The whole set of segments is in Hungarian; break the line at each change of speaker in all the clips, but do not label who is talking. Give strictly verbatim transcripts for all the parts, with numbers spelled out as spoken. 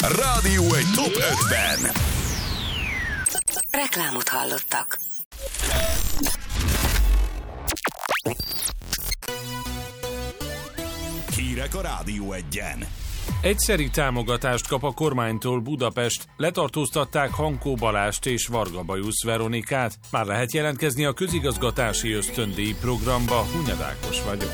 Rádió egy top ötven.
Reklámot hallottak.
Hírek a Rádió egyen.
Egyszeri támogatást kap a kormánytól Budapest. Letartóztatták Hankó Balást és Varga Bajusz Veronikát. Már lehet jelentkezni a közigazgatási ösztöndíj programba. Hunyad Ákos vagyok.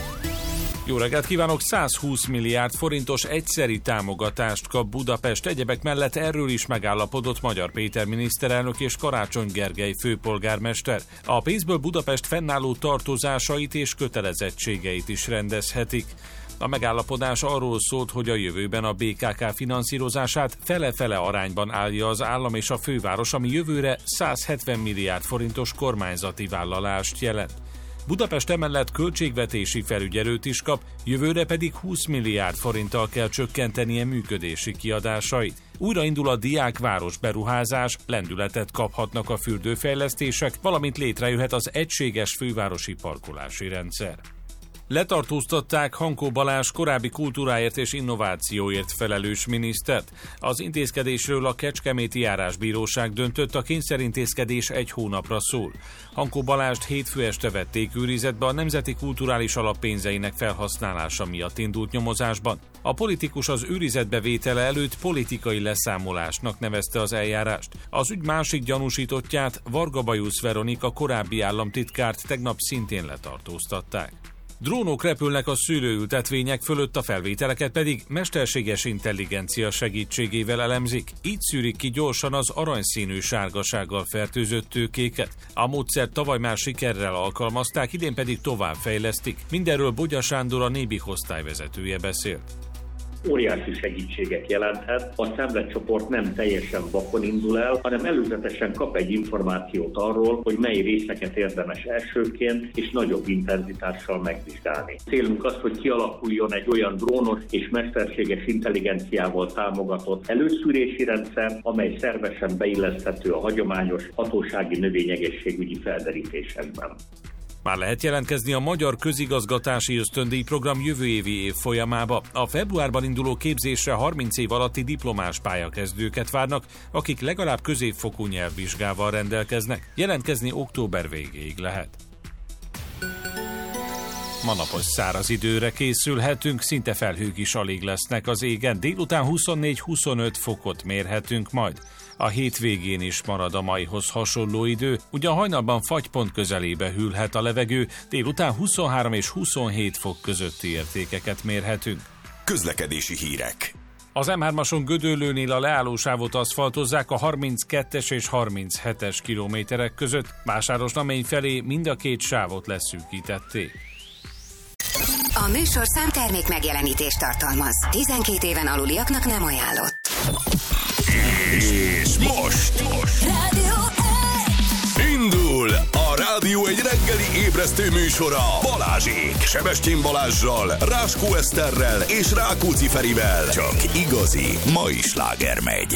Jó reggelt kívánok! százhúsz milliárd forintos egyszeri támogatást kap Budapest. Egyebek mellett erről is megállapodott Magyar Péter miniszterelnök és Karácsony Gergely főpolgármester. A pénzből Budapest fennálló tartozásait és kötelezettségeit is rendezhetik. A megállapodás arról szólt, hogy a jövőben a bé ká ká finanszírozását fele-fele arányban állja az állam és a főváros, ami jövőre százhetven milliárd forintos kormányzati vállalást jelent. Budapest emellett költségvetési felügyelőt is kap, jövőre pedig húsz milliárd forinttal kell csökkentenie működési kiadásait. Újraindul a diákváros beruházás, lendületet kaphatnak a fürdőfejlesztések, valamint létrejöhet az egységes fővárosi parkolási rendszer. Letartóztatták Hankó Balázs korábbi kultúráért és innovációért felelős minisztert. Az intézkedésről a Kecskeméti Járásbíróság döntött, a kényszerintézkedés egy hónapra szól. Hankó Balást hétfő este vették őrizetbe a Nemzeti Kulturális Alap pénzeinek felhasználása miatt indult nyomozásban. A politikus az őrizetbe vétele előtt politikai leszámolásnak nevezte az eljárást. Az ügy másik gyanúsítottját, Varga Bajusz Veronika korábbi államtitkárt tegnap szintén letartóztatták. Drónok repülnek a szőlőültetvények fölött, a felvételeket pedig mesterséges intelligencia segítségével elemzik. Így szűrik ki gyorsan az aranyszínű sárgasággal fertőzött tőkéket. A módszert tavaly már sikerrel alkalmazták, idén pedig továbbfejlesztik. Mindenről Bogya Sándor, a Nébih osztályvezetője beszélt.
Óriási segítséget jelenthet, a szemletcsoport nem teljesen vakon indul el, hanem előzetesen kap egy információt arról, hogy mely részeket érdemes elsőként és nagyobb intenzitással megvizsgálni. Célunk az, hogy kialakuljon egy olyan drónos és mesterséges intelligenciával támogatott előszűrési rendszer, amely szervesen beilleszthető a hagyományos hatósági növényegészségügyi felderítésekben.
Már lehet jelentkezni a Magyar Közigazgatási Ösztöndíj program jövő évi évfolyamába. A februárban induló képzésre harminc év alatti diplomás pályakezdőket várnak, akik legalább középfokú nyelvvizsgával rendelkeznek. Jelentkezni október végéig lehet. Ma napos száraz időre készülhetünk, szinte felhők is alig lesznek az égen. Délután huszonnégy-huszonöt fokot mérhetünk majd. A hétvégén is marad a maihoz hasonló idő, ugyan hajnalban fagypont közelébe hűlhet a levegő, délután huszonhárom és huszonhét fok közötti értékeket mérhetünk.
Közlekedési hírek.
Az em hármason Gödöllőnél a leállósávot aszfaltozzák a harminckettes és harminchetes kilométerek között, Vásárosnamény felé mind a két sávot leszűkítették.
A műsorszám termék megjelenítést tartalmaz. tizenkét éven aluliaknak nem ajánlott.
És most, most.
Rádió egy.
Indul a Rádió egy reggeli ébresztő műsora Balázsék, Sebestyén Balázssal, Ráskó Eszterrel és Rákóczi Ferivel. Csak igazi mai sláger megy.